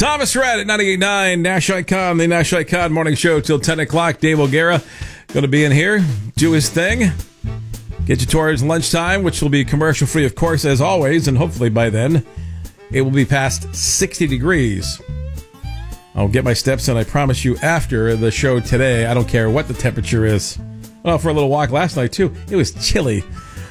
Thomas Rhett at 98.9 Nash Icon, the Nash Icon Morning Show till 10 o'clock. Dave O'Gara going to be in here, do his thing, get you towards lunchtime, which will be commercial free, of course, as always, and hopefully by then it will be past 60 degrees. I'll get my steps in, I promise you, after the show today. I don't care what the temperature is. Well, for a little walk last night, too. It was chilly.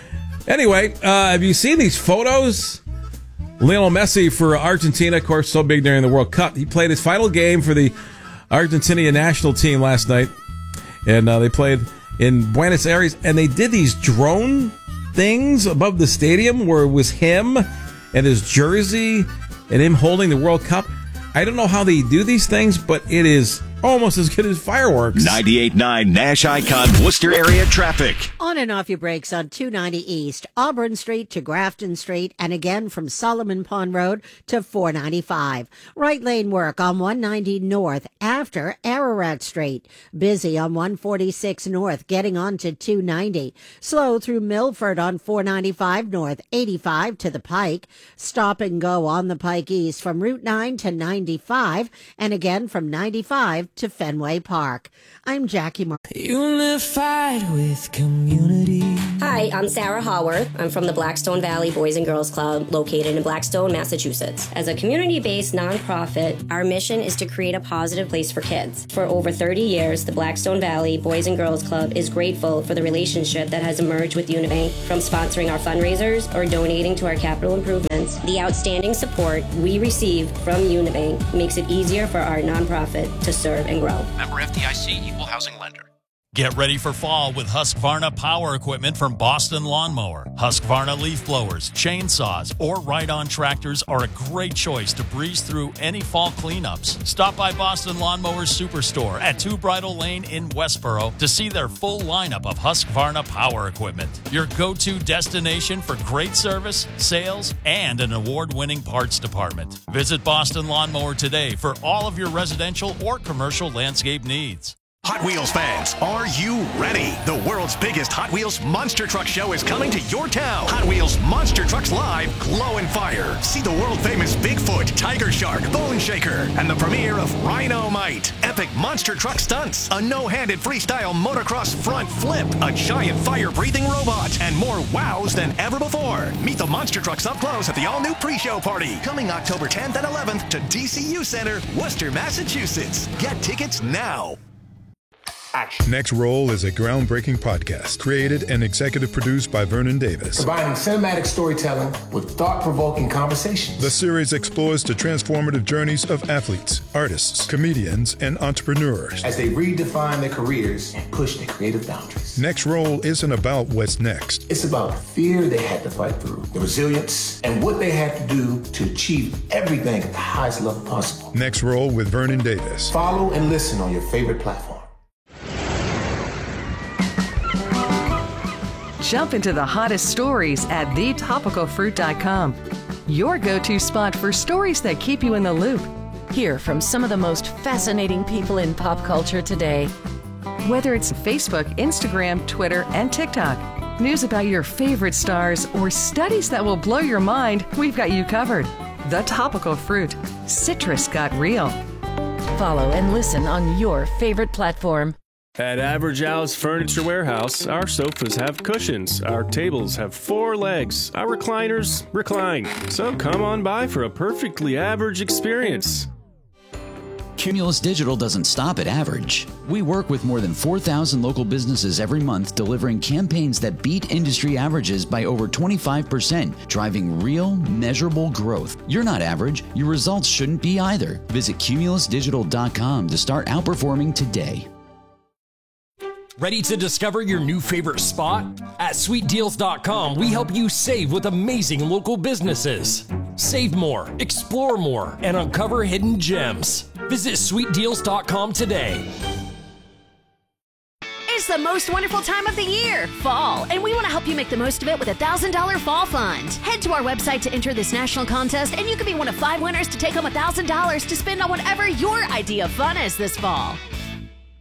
Anyway, have you seen these photos? Lionel Messi for Argentina, of course, so big during the World Cup. He played his final game for the Argentinian national team last night, and they played in Buenos Aires, and they did these drone things above the stadium where it was him and his jersey and him holding the World Cup. I don't know how they do these things, but it is almost as good as fireworks. 98.9 Nash Icon Worcester area traffic. On and off your brakes on 290 East, Auburn Street to Grafton Street, and again from Solomon Pond Road to 495. Right lane work on 190 North after Ararat Street. Busy on 146 North, getting on to 290. Slow through Milford on 495 North, 85 to the Pike. Stop and go on the Pike East from Route 9 to 95, and again from 95 to Fenway Park. I'm Jackie Moore. Unified with community. Hi, I'm Sarah Haworth. I'm from the Blackstone Valley Boys and Girls Club located in Blackstone, Massachusetts. As a community-based nonprofit, our mission is to create a positive place for kids. For over 30 years, the Blackstone Valley Boys and Girls Club is grateful for the relationship that has emerged with Unibank, from sponsoring our fundraisers or donating to our capital improvements. The outstanding support we receive from Unibank makes it easier for our nonprofit to serve and grow. Member FDIC, Equal Housing Lender. Get ready for fall with Husqvarna power equipment from Boston Lawnmower. Husqvarna leaf blowers, chainsaws, or ride-on tractors are a great choice to breeze through any fall cleanups. Stop by Boston Lawnmower Superstore at 2 Bridle Lane in Westboro to see their full lineup of Husqvarna power equipment. Your go-to destination for great service, sales, and an award-winning parts department. Visit Boston Lawnmower today for all of your residential or commercial landscape needs. Hot Wheels fans, are you ready? The world's biggest Hot Wheels Monster Truck Show is coming to your town. Hot Wheels Monster Trucks Live Glow and Fire. See the world-famous Bigfoot, Tiger Shark, Bone Shaker, and the premiere of Rhino-Mite. Epic monster truck stunts, a no-handed freestyle motocross front flip, a giant fire-breathing robot, and more wows than ever before. Meet the monster trucks up close at the all-new pre-show party. Coming October 10th and 11th to DCU Center, Worcester, Massachusetts. Get tickets now. Action. Next Roll is a groundbreaking podcast created and executive produced by Vernon Davis. Combining cinematic storytelling with thought-provoking conversations. The series explores the transformative journeys of athletes, artists, comedians, and entrepreneurs as they redefine their careers and push their creative boundaries. Next Roll isn't about what's next. It's about the fear they had to fight through, the resilience, and what they had to do to achieve everything at the highest level possible. Next Roll with Vernon Davis. Follow and listen on your favorite platform. Jump into the hottest stories at thetopicalfruit.com. Your go-to spot for stories that keep you in the loop. Hear from some of the most fascinating people in pop culture today. Whether it's Facebook, Instagram, Twitter, and TikTok, news about your favorite stars, or studies that will blow your mind, we've got you covered. The Topical Fruit. Citrus got real. Follow and listen on your favorite platform. At Average Al's Furniture Warehouse, our sofas have cushions, our tables have 4 legs, our recliners recline. So come on by for a perfectly average experience. Cumulus Digital doesn't stop at average. We work with more than 4,000 local businesses every month, delivering campaigns that beat industry averages by over 25%, driving real, measurable growth. You're not average. Your results shouldn't be either. Visit cumulusdigital.com to start outperforming today. Ready to discover your new favorite spot? At sweetdeals.com, we help you save with amazing local businesses. Save more, explore more, and uncover hidden gems. Visit sweetdeals.com today. It's the most wonderful time of the year, fall, and we want to help you make the most of it with a $1,000 fall fund. Head to our website to enter this national contest, and you could be one of 5 winners to take home $1,000 to spend on whatever your idea of fun is this fall.